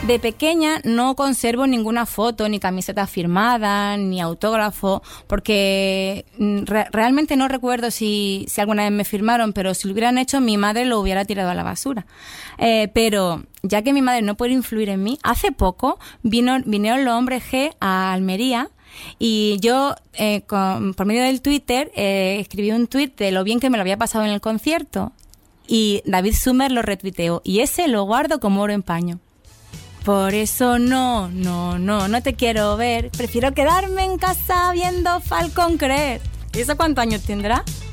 de pequeña no conservo ninguna foto, ni camiseta firmada, ni autógrafo, porque realmente no recuerdo si alguna vez me firmaron, pero si lo hubieran hecho, mi madre lo hubiera tirado a la basura. Pero ya que mi madre no puede influir en mí, hace poco vinieron los hombres G a Almería. Y yo, por medio del Twitter, escribí un tuit de lo bien que me lo había pasado en el concierto. Y David Summers lo retuiteó. Y ese lo guardo como oro en paño. Por eso no te quiero ver. Prefiero quedarme en casa viendo Falcon Crest. ¿Y eso cuántos años tendrá?